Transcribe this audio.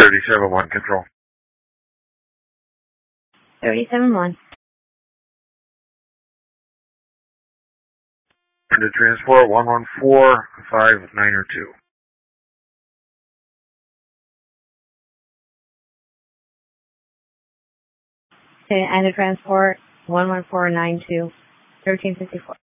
37-1 control. 37-1. To transport 114-5902. Okay, and to transport 11492, 1354.